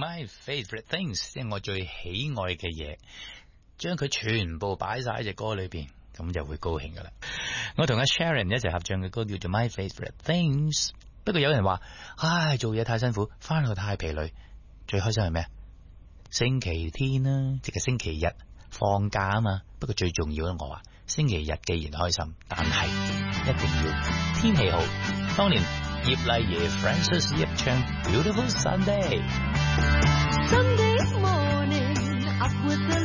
My Favorite Things， 即係我最喜愛嘅嘢，將佢全部擺晒喺隻歌裏邊，咁就會高興噶啦。我同阿 Sharon 一齊合唱嘅歌叫做 My Favorite Things。不過有人話，唉，做嘢太辛苦，翻去太疲累，最開心係咩？星期天啦，即係星期日放假啊嘛。不過最重要咧，我話星期日既然開心，但係一定要天氣好。當年葉麗儀 Francis 葉唱 Beautiful Sunday。 Sunday morning up with the